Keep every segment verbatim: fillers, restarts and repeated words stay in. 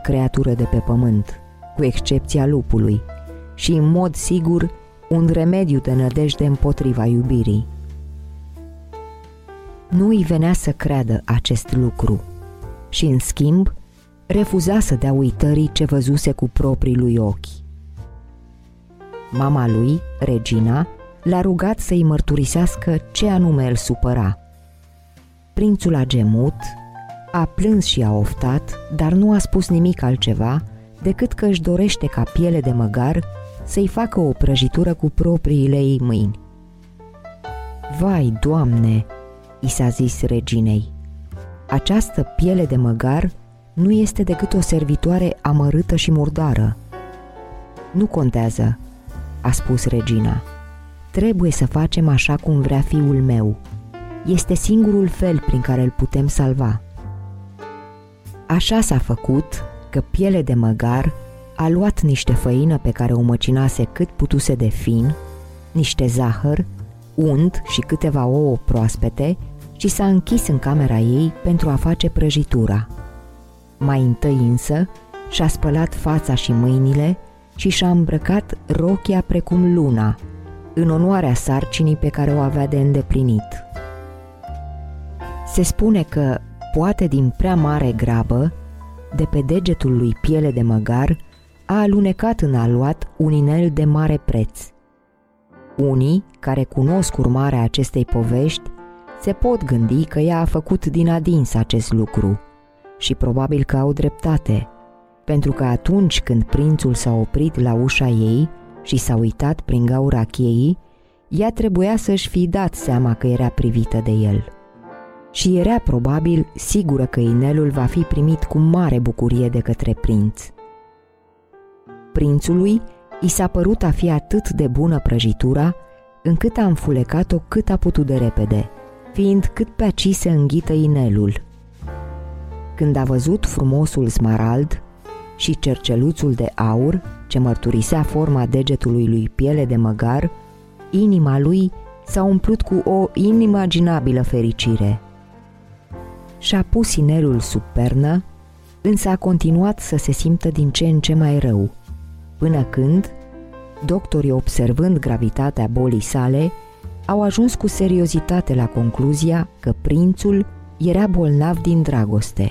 creatură de pe pământ, cu excepția lupului, și în mod sigur un remediu de nădejde împotriva iubirii. Nu îi venea să creadă acest lucru și, în schimb, refuza să dea uitării ce văzuse cu proprii lui ochi. Mama lui, Regina, l-a rugat să-i mărturisească ce anume îl supăra. Prințul a gemut, a plâns și a oftat, dar nu a spus nimic altceva decât că își dorește ca Piele de Măgar să-i facă o prăjitură cu propriile ei mâini. Vai, Doamne, i s-a zis Reginei, această Piele de Măgar nu este decât o servitoare amărâtă și murdară. Nu contează, a spus Regina, trebuie să facem așa cum vrea fiul meu. Este singurul fel prin care îl putem salva. Așa s-a făcut că Piele de Măgar a luat niște făină pe care o măcinase cât putuse de fin, niște zahăr, unt și câteva ouă proaspete și s-a închis în camera ei pentru a face prăjitura. Mai întâi însă și-a spălat fața și mâinile și și-a îmbrăcat rochia precum luna, în onoarea sarcinii pe care o avea de îndeplinit. Se spune că, poate din prea mare grabă, de pe degetul lui Piele de Măgar a alunecat în aluat un inel de mare preț. Unii, care cunosc urmarea acestei povești, se pot gândi că ea a făcut din adins acest lucru și probabil că au dreptate, pentru că atunci când prințul s-a oprit la ușa ei și s-a uitat prin gaura cheii, ea trebuia să-și fi dat seama că era privită de el. Și era probabil sigură că inelul va fi primit cu mare bucurie de către prinț. Prințului i s-a părut a fi atât de bună prăjitura, încât a înfulecat-o cât a putut de repede, fiind cât pe aci să înghită inelul. Când a văzut frumosul smarald și cerceluțul de aur, ce mărturisea forma degetului lui Piele de Măgar, inima lui s-a umplut cu o inimaginabilă fericire. Și-a pus inelul sub pernă, însă a continuat să se simtă din ce în ce mai rău, până când, doctorii, observând gravitatea bolii sale, au ajuns cu seriozitate la concluzia că prințul era bolnav din dragoste.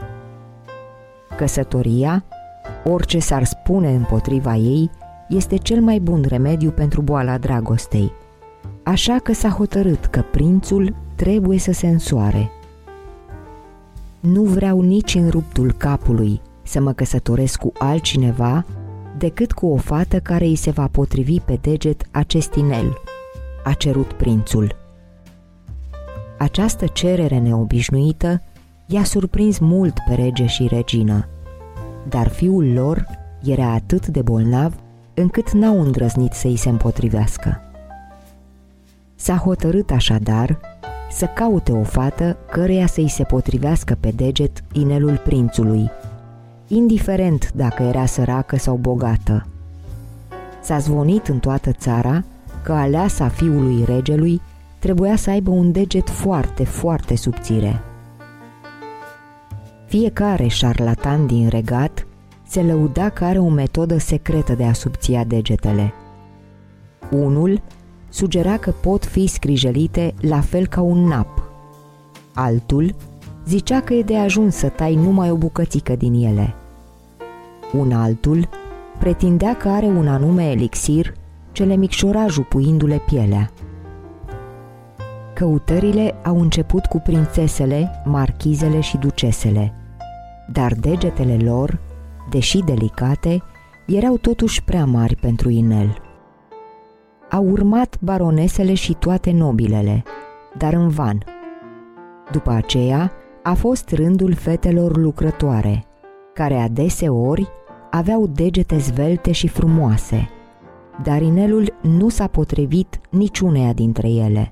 Căsătoria, orice s-ar spune împotriva ei, este cel mai bun remediu pentru boala dragostei, așa că s-a hotărât că prințul trebuie să se însoare. Nu vreau nici în ruptul capului să mă căsătoresc cu altcineva decât cu o fată care îi se va potrivi pe deget acest inel, a cerut prințul. Această cerere neobișnuită i-a surprins mult pe rege și regină, dar fiul lor era atât de bolnav încât n-au îndrăznit să îi se împotrivească. S-a hotărât așadar să caute o fată căreia să îi se potrivească pe deget inelul prințului, indiferent dacă era săracă sau bogată. S-a zvonit în toată țara că aleasa fiului regelui trebuia să aibă un deget foarte, foarte subțire. Fiecare șarlatan din regat se lăuda că are o metodă secretă de a subția degetele. Unul sugera că pot fi scrijelite la fel ca un nap. Altul zicea că e de ajuns să tai numai o bucățică din ele. Un altul pretindea că are un anume elixir ce le micșora jupuindu-le pielea. Căutările au început cu prințesele, marchizele și ducesele, dar degetele lor, deși delicate, erau totuși prea mari pentru inel. Au urmat baronesele și toate nobilele, dar în van. După aceea a fost rândul fetelor lucrătoare, care adeseori aveau degete zvelte și frumoase, dar inelul nu s-a potrivit niciuneia dintre ele.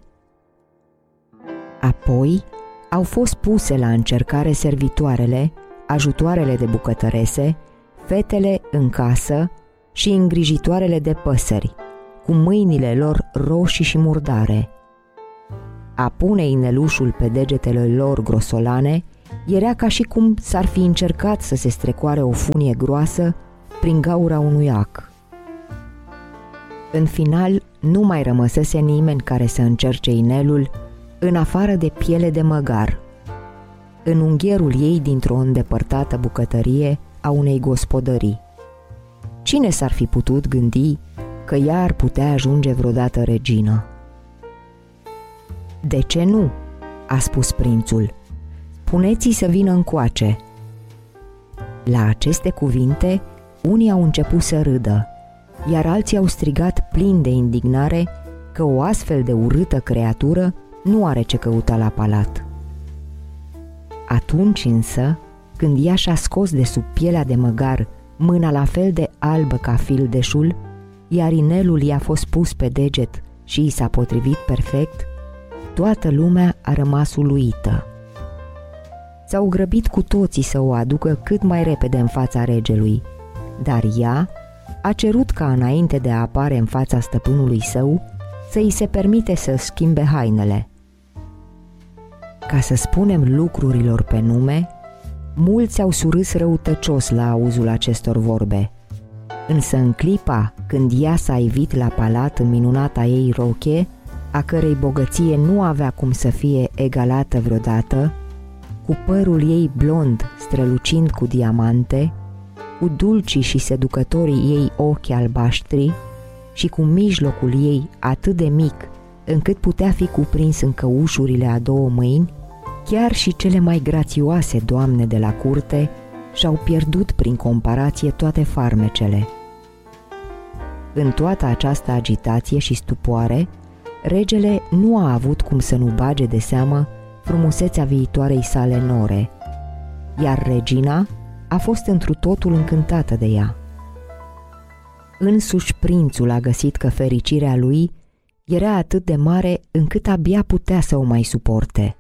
Apoi au fost puse la încercare servitoarele, ajutoarele de bucătărese, fetele în casă și îngrijitoarele de păsări, cu mâinile lor roșii și murdare. A pune inelușul pe degetele lor grosolane era ca și cum s-ar fi încercat să se strecoare o funie groasă prin gaura unui ac. În final, nu mai rămăsese nimeni care să încerce inelul, în afară de Piele de Măgar, în unghierul ei dintr-o îndepărtată bucătărie a unei gospodării. Cine s-ar fi putut gândi că ea ar putea ajunge vreodată regină? "De ce nu?" a spus prințul. "Puneți-i să vină încoace." La aceste cuvinte, unii au început să râdă, iar alții au strigat plini de indignare că o astfel de urâtă creatură nu are ce căuta la palat. Atunci însă, când ea și-a scos de sub pielea de măgar mâna la fel de albă ca fildeșul, iar inelul i-a fost pus pe deget și i s-a potrivit perfect, toată lumea a rămas uluită. S-au grăbit cu toții să o aducă cât mai repede în fața regelui, dar ea a cerut ca înainte de a apare în fața stăpânului său să îi se permite să schimbe hainele. Ca să spunem lucrurilor pe nume, mulți au surâs răutăcios la auzul acestor vorbe, însă în clipa când ea s-a ivit la palat în minunata ei roche, a cărei bogăție nu avea cum să fie egalată vreodată, cu părul ei blond strălucind cu diamante, cu dulcii și seducătorii ei ochi albaștri și cu mijlocul ei atât de mic încât putea fi cuprins în căușurile a două mâini, chiar și cele mai grațioase doamne de la curte și-au pierdut prin comparație toate farmecele. În toată această agitație și stupoare, regele nu a avut cum să nu bage de seamă frumusețea viitoarei sale nore, iar regina a fost întru totul încântată de ea. Însuși prințul a găsit că fericirea lui era atât de mare încât abia putea să o mai suporte.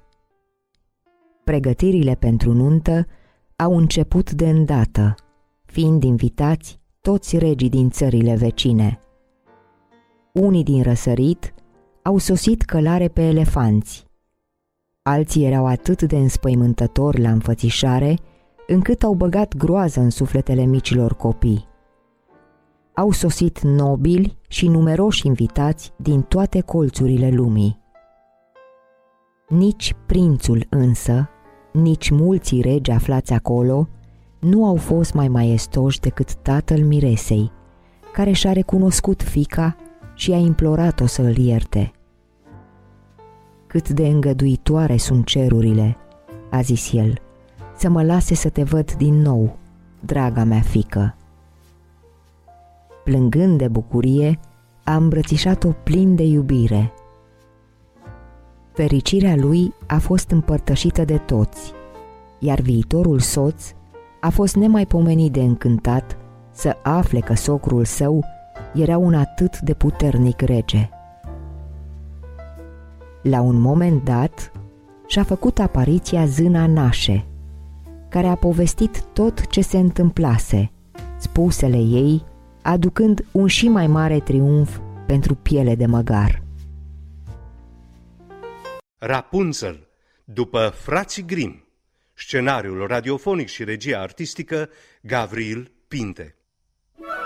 Pregătirile pentru nuntă au început de îndată, fiind invitați toți regii din țările vecine. Unii din răsărit au sosit călare pe elefanți, alții erau atât de înspăimântători la înfățișare încât au băgat groază în sufletele micilor copii. Au sosit nobili și numeroși invitați din toate colțurile lumii. Nici prințul însă, nici mulți regi aflați acolo nu au fost mai maestoși decât tatăl miresei, care și-a recunoscut fiica și a implorat-o să îl ierte. "Cât de îngăduitoare sunt cerurile," a zis el, "să mă lase să te văd din nou, draga mea fiică." Plângând de bucurie, a îmbrățișat-o plin de iubire. Fericirea lui a fost împărtășită de toți, iar viitorul soț a fost nemaipomenit de încântat să afle că socrul său era un atât de puternic rege. La un moment dat și-a făcut apariția zâna Nașe, care a povestit tot ce se întâmplase, spusele ei aducând un și mai mare triumf pentru Piele de Măgar. Rapunzel, după Frații Grimm, scenariul radiofonic și regia artistică Gavril Pinte.